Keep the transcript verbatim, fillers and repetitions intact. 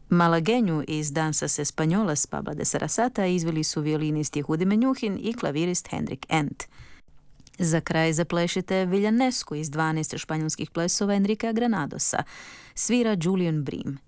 Malagenju iz Dansas Españolas Pabla de Sarasata izveli su violinist Jehudi Menjuhin i klavirist Henrik Ent. Za kraj zaplešite Villanesku iz dvanaest španjolskih plesova Enrika Granadosa. Svira Julian Bream.